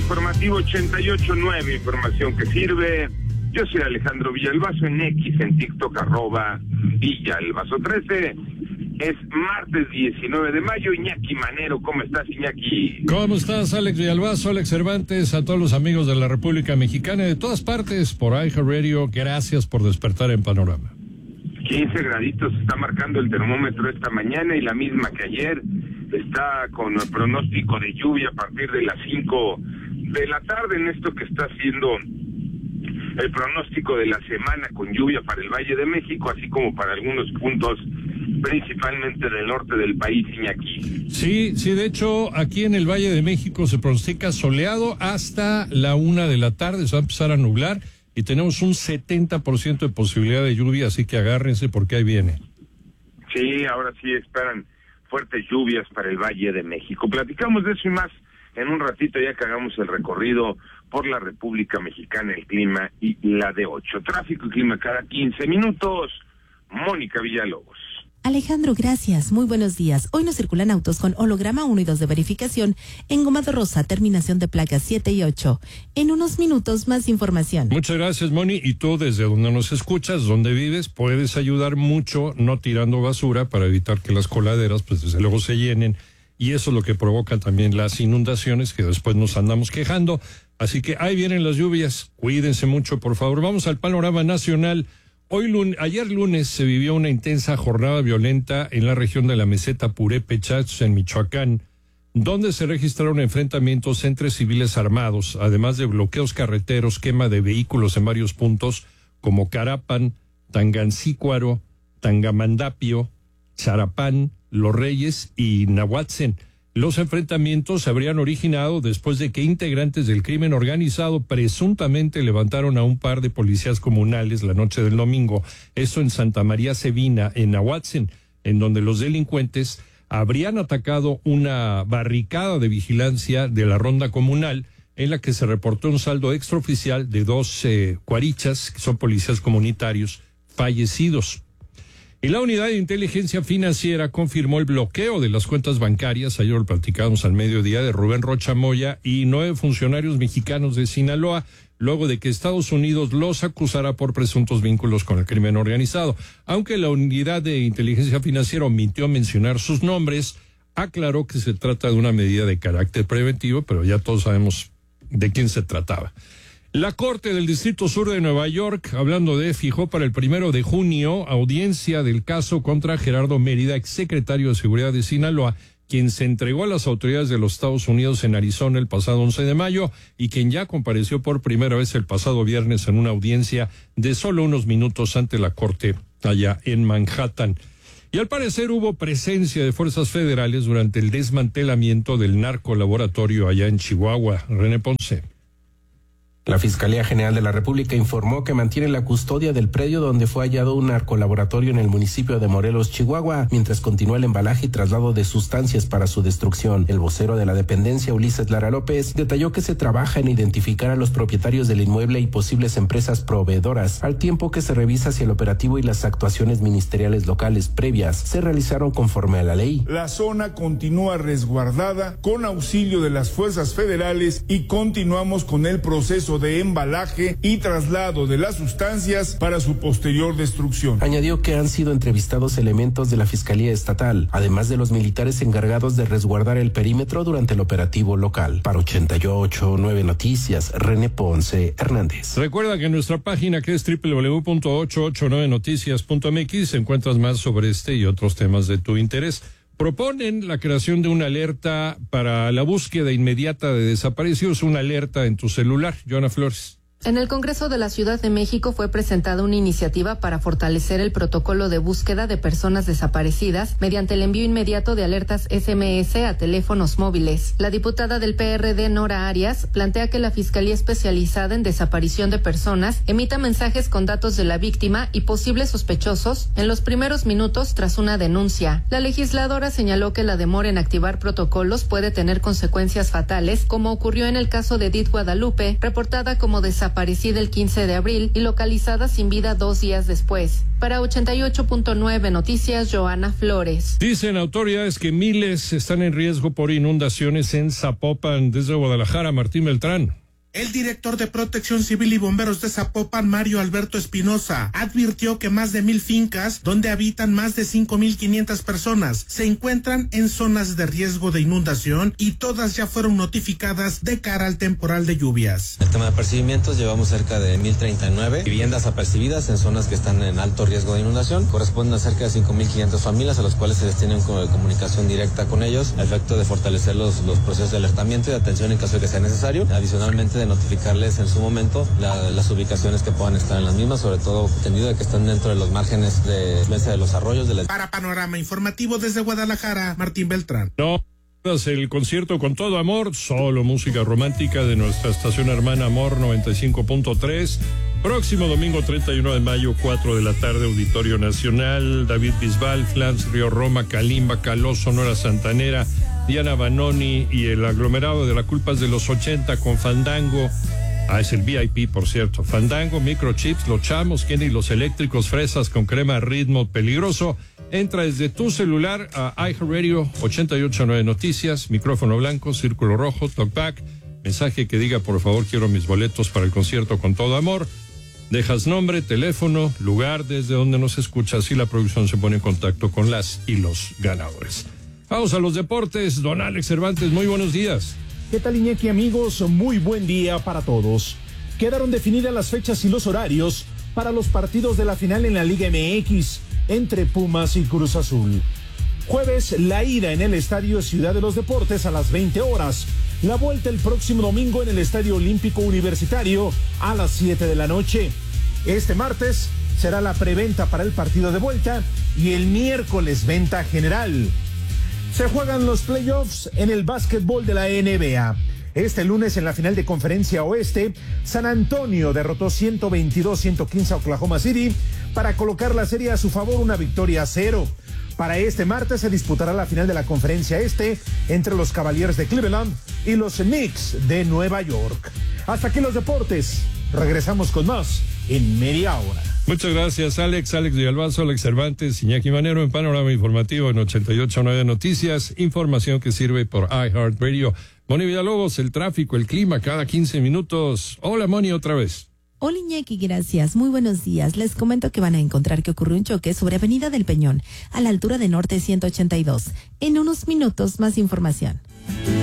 informativo 88.9, información que sirve. Yo soy Alejandro Villalbazo en X, en TikTok, @Villalbazo13. Es martes 19 de mayo. Iñaki Manero, ¿cómo estás, Iñaki? ¿Cómo estás, Alex Villalbazo, Alex Cervantes, a todos los amigos de la República Mexicana y de todas partes por iHeartRadio? Gracias por despertar en Panorama. 15 graditos está marcando el termómetro esta mañana y la misma que ayer. Está con el pronóstico de lluvia a partir de las 5 de la tarde en esto que está haciendo el pronóstico de la semana, con lluvia para el Valle de México, así como para algunos puntos, principalmente del norte del país, Iñaki. Sí, de hecho, aquí en el Valle de México se pronostica soleado hasta la 1 de la tarde, se va a empezar a nublar y tenemos un 70% de posibilidad de lluvia, así que agárrense porque ahí viene. Sí, ahora sí esperan fuertes lluvias para el Valle de México. Platicamos de eso y más en un ratito, ya que hagamos el recorrido por la República Mexicana, el clima y la de 8. Tráfico y clima cada 15 minutos. Mónica Villalobos. Alejandro, gracias. Muy buenos días. Hoy no circulan autos con holograma 1 y 2 de verificación en goma de rosa, terminación de placas 7 y 8. En unos minutos, más información. Muchas gracias, Moni. Y tú, desde donde nos escuchas, donde vives, puedes ayudar mucho no tirando basura para evitar que las coladeras, pues desde luego, se llenen. Y eso es lo que provoca también las inundaciones, que después nos andamos quejando. Así que ahí vienen las lluvias. Cuídense mucho, por favor. Vamos al panorama nacional. Ayer lunes se vivió una intensa jornada violenta en la región de la meseta Purépechas, en Michoacán, donde se registraron enfrentamientos entre civiles armados, además de bloqueos carreteros, quema de vehículos en varios puntos como Carapan, Tangancícuaro, Tangamandapio, Charapán, Los Reyes y Nahuatzen. Los enfrentamientos se habrían originado después de que integrantes del crimen organizado presuntamente levantaron a un par de policías comunales la noche del domingo, esto en Santa María Sevina, en Nahuatzen, en donde los delincuentes habrían atacado una barricada de vigilancia de la ronda comunal, en la que se reportó un saldo extraoficial de 2 cuarichas, que son policías comunitarios, fallecidos. Y la Unidad de Inteligencia Financiera confirmó el bloqueo de las cuentas bancarias, ayer lo platicábamos al mediodía, de Rubén Rocha Moya y 9 funcionarios mexicanos de Sinaloa, luego de que Estados Unidos los acusara por presuntos vínculos con el crimen organizado. Aunque la Unidad de Inteligencia Financiera omitió mencionar sus nombres, aclaró que se trata de una medida de carácter preventivo, pero ya todos sabemos de quién se trataba. La Corte del Distrito Sur de Nueva York, hablando fijó para el 1 de junio audiencia del caso contra Gerardo Mérida, exsecretario de Seguridad de Sinaloa, quien se entregó a las autoridades de los Estados Unidos en Arizona el pasado 11 de mayo y quien ya compareció por primera vez el pasado viernes en una audiencia de solo unos minutos ante la Corte allá en Manhattan. Y al parecer hubo presencia de fuerzas federales durante el desmantelamiento del narcolaboratorio allá en Chihuahua. René Ponce. La Fiscalía General de la República informó que mantiene la custodia del predio donde fue hallado un narcolaboratorio en el municipio de Morelos, Chihuahua, mientras continúa el embalaje y traslado de sustancias para su destrucción. El vocero de la dependencia, Ulises Lara López, detalló que se trabaja en identificar a los propietarios del inmueble y posibles empresas proveedoras, al tiempo que se revisa si el operativo y las actuaciones ministeriales locales previas se realizaron conforme a la ley. La zona continúa resguardada con auxilio de las fuerzas federales y continuamos con el proceso de embalaje y traslado de las sustancias para su posterior destrucción. Añadió que han sido entrevistados elementos de la Fiscalía Estatal, además de los militares encargados de resguardar el perímetro durante el operativo local. Para 88.9 Noticias, René Ponce Hernández. Recuerda que en nuestra página, que es www.889noticias.mx, encuentras más sobre este y otros temas de tu interés. Proponen la creación de una alerta para la búsqueda inmediata de desaparecidos, una alerta en tu celular. Joana Flores. En el Congreso de la Ciudad de México fue presentada una iniciativa para fortalecer el protocolo de búsqueda de personas desaparecidas mediante el envío inmediato de alertas SMS a teléfonos móviles. La diputada del PRD, Nora Arias, plantea que la Fiscalía Especializada en Desaparición de Personas emita mensajes con datos de la víctima y posibles sospechosos en los primeros minutos tras una denuncia. La legisladora señaló que la demora en activar protocolos puede tener consecuencias fatales, como ocurrió en el caso de Edith Guadalupe, reportada como desaparecida desaparecida el 15 de abril y localizada sin vida 2 días después. Para 88.9 Noticias, Joana Flores. Dicen autoridades que miles están en riesgo por inundaciones en Zapopan. Desde Guadalajara, Martín Beltrán. El director de Protección Civil y Bomberos de Zapopan, Mario Alberto Espinosa, advirtió que más de 1,000 fincas, donde habitan más de 5,500 personas, se encuentran en zonas de riesgo de inundación y todas ya fueron notificadas de cara al temporal de lluvias. El tema de apercibimientos, llevamos cerca de 1,039 viviendas apercibidas en zonas que están en alto riesgo de inundación. Corresponden a cerca de 5,500 familias a las cuales se les tiene comunicación directa con ellos, a efecto de fortalecer los procesos de alertamiento y de atención en caso de que sea necesario. Adicionalmente, de notificarles en su momento las ubicaciones que puedan estar en las mismas, sobre todo entendido de que están dentro de los márgenes de influencia de los arroyos. Para Panorama Informativo desde Guadalajara, Martín Beltrán. No, el concierto con todo amor, solo música romántica de nuestra estación hermana Amor 95.3. Próximo domingo 31 de mayo, 4 de la tarde, Auditorio Nacional. David Bisbal, Flans, Río Roma, Kalimba, Caló, Sonora Santanera, Diana Banoni y el aglomerado de la Culpas de los 80 con Fandango. Es el VIP, por cierto. Fandango, Microchips, Los Chamos, Kenny, Los Eléctricos, Fresas con Crema, Ritmo Peligroso. Entra desde tu celular a iHeartRadio 889 Noticias, micrófono blanco, círculo rojo, talkback, mensaje que diga por favor quiero mis boletos para el concierto con todo amor. Dejas nombre, teléfono, lugar desde donde nos escuchas y la producción se pone en contacto con las y los ganadores. Vamos a los deportes. Don Alex Cervantes, muy buenos días. ¿Qué tal, Iñaki, amigos? Muy buen día para todos. Quedaron definidas las fechas y los horarios para los partidos de la final en la Liga MX entre Pumas y Cruz Azul. Jueves, la ida en el Estadio Ciudad de los Deportes a las 20 horas. La vuelta el próximo domingo en el Estadio Olímpico Universitario a las 7 de la noche. Este martes será la preventa para el partido de vuelta y el miércoles venta general. Se juegan los playoffs en el básquetbol de la NBA. Este lunes en la final de Conferencia Oeste, San Antonio derrotó 122-115 a Oklahoma City para colocar la serie a su favor, una victoria a 0. Para este martes se disputará la final de la Conferencia Este entre los Cavaliers de Cleveland y los Knicks de Nueva York. Hasta aquí los deportes. Regresamos con más en media hora. Muchas gracias, Alex Villalbazo, Alex Cervantes, Iñaki Manero en Panorama Informativo en 88.9 Noticias, información que sirve por iHeartRadio. Moni Villalobos, el tráfico, el clima, cada 15 minutos. Hola, Moni, otra vez. Hola, Iñaki, gracias. Muy buenos días. Les comento que van a encontrar que ocurrió un choque sobre Avenida del Peñón, a la altura de Norte 182. En unos minutos, más información.